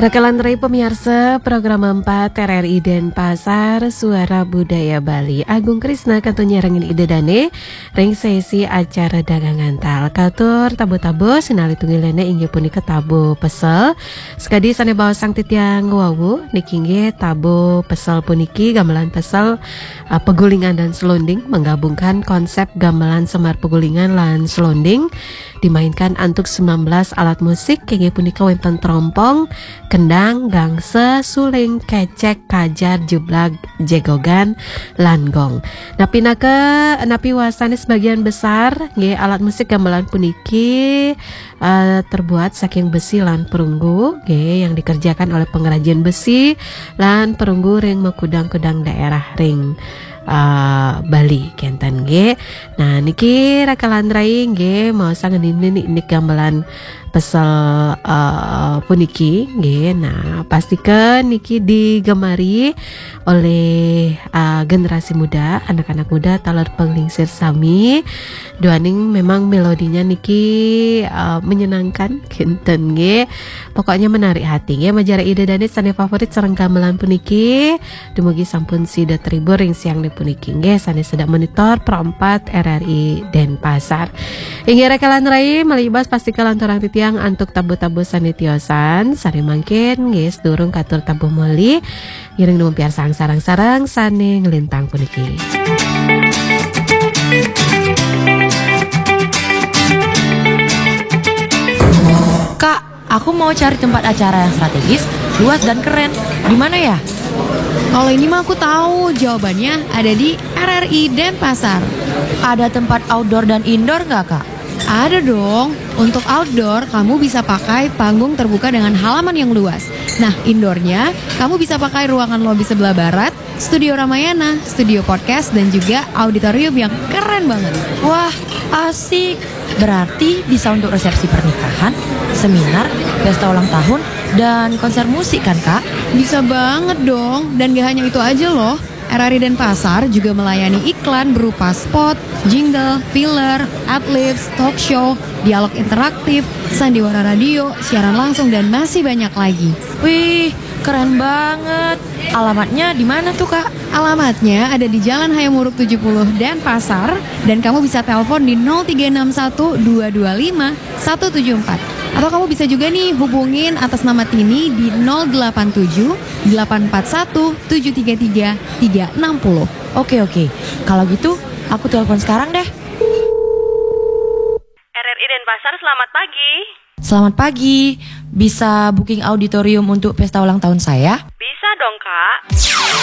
Rekalan Rai pemirsa program 4 RRI Denpasar Suara Budaya Bali Agung Krisna katunya rengin ide dane ring sesi acara dagangan tal katur tabu-tabu sinali tunggilene inggih punika tabu pesel sekadi sane bawa sang titiang wawu nikingge tabu pesel puniki gamelan pesel pegulingan dan selonding menggabungkan konsep gamelan semar pegulingan lan selonding dimainkan untuk 19 alat musik inggih punika wonten trompong, kendang, gangse, suling, kecek, kajar, jublag, jegogan, lan gong. Napi wasane sebagian besar nggih alat musik gamelan puniki terbuat saking besi lan perunggu nggih yang dikerjakan oleh pengrajin besi lan perunggu ring mekudang-kudang daerah ring Bali kenten nggih. Nah niki rekalan rai nggih mau sangen ini gamelan pesel puniki nggih. Nah pastikan niki digemari oleh generasi muda, anak-anak muda talar penglingsir sami. Duaning memang melodinya niki menyenangkan kenten nggih. Pokoknya menarik hati nggih. Majara ide dane sane favorit sareng gamelan puniki dumugi sampun sida tribur ring siang puniki nggih sane sedang monitor Pro4 RRI Denpasar. Inggih rekalan rai melibas pasti kalantorang titiang antuk tabu-tabu sanitiosan sare mangkin nggih sedurung katur tabu meli ngiring numpiar sarang-sarang sane ngelintang puniki. Kak, aku mau cari tempat acara yang strategis, luas dan keren. Di mana ya? Kalau ini mah aku tahu jawabannya ada di RRI Denpasar. Ada tempat outdoor dan indoor nggak, Kak? Ada dong. Untuk outdoor, kamu bisa pakai panggung terbuka dengan halaman yang luas. Nah, indoornya, kamu bisa pakai ruangan lobi sebelah barat, studio Ramayana, studio podcast, dan juga auditorium yang keren banget. Wah, asik. Berarti bisa untuk resepsi pernikahan, seminar, pesta ulang tahun, dan konser musik kan, Kak? Bisa banget dong. Dan gak hanya itu aja loh. RRI Denpasar juga melayani iklan berupa spot, jingle, filler, adlibs, talk show, dialog interaktif, sandiwara radio, siaran langsung, dan masih banyak lagi. Wih, keren banget. Alamatnya di mana tuh, Kak? Alamatnya ada di Jalan Hayamuruk 70 Denpasar dan kamu bisa telepon di 0361 225 174. Atau kamu bisa juga nih hubungin atas nama Tini di 087 841 733 360. Oke. Kalau gitu, aku telepon sekarang deh. RRI Denpasar, selamat pagi. Selamat pagi. Bisa booking auditorium untuk pesta ulang tahun saya? Bisa dong, Kak.